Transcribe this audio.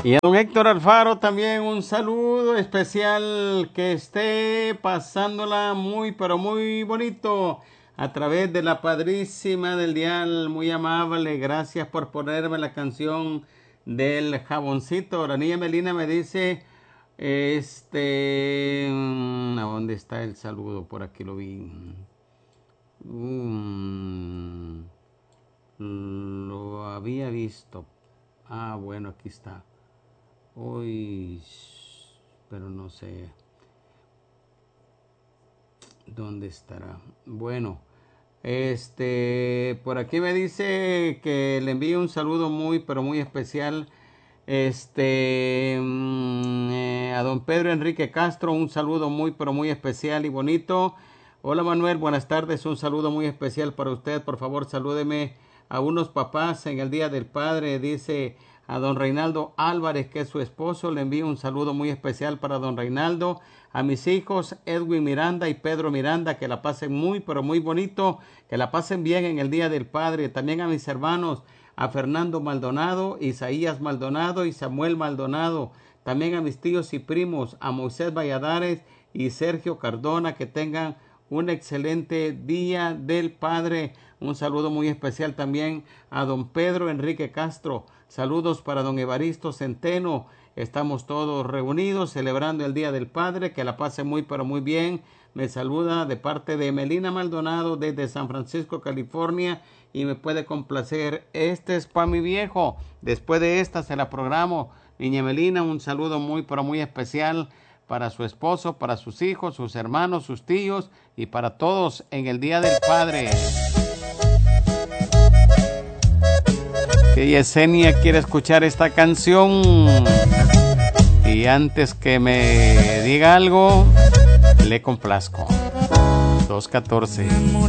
Y a don Héctor Alfaro también un saludo especial, que esté pasándola muy, pero muy bonito a través de la padrísima del dial, muy amable. Gracias por ponerme la canción del jaboncito. La niña Melina me dice, ¿a dónde está el saludo? Por aquí lo vi. Lo había visto. Ah, bueno, aquí está. Uy, pero no sé dónde estará. Bueno, por aquí me dice que le envío un saludo muy, pero muy especial. A don Pedro Enrique Castro, un saludo muy, pero muy especial y bonito. Hola Manuel, buenas tardes, un saludo muy especial para usted. Por favor, salúdeme a unos papás en el Día del Padre. Dice a don Reinaldo Álvarez, que es su esposo. Le envío un saludo muy especial para don Reinaldo. A mis hijos Edwin Miranda y Pedro Miranda, que la pasen muy, pero muy bonito, que la pasen bien en el Día del Padre. También a mis hermanos, a Fernando Maldonado, Isaías Maldonado y Samuel Maldonado. También a mis tíos y primos, a Moisés Valladares y Sergio Cardona, que tengan un excelente Día del Padre. Un saludo muy especial también a don Pedro Enrique Castro. Saludos para don Evaristo Centeno. Estamos todos reunidos celebrando el Día del Padre. Que la pase muy, pero muy bien. Me saluda de parte de Melina Maldonado desde San Francisco, California. Y me puede complacer. Este es para mi viejo. Después de esta se la programo. Niña Melina, un saludo muy, pero muy especial para su esposo, para sus hijos, sus hermanos, sus tíos y para todos en el Día del Padre. Que Yesenia quiere escuchar esta canción. Y antes que me diga algo, le complazco. 2:14.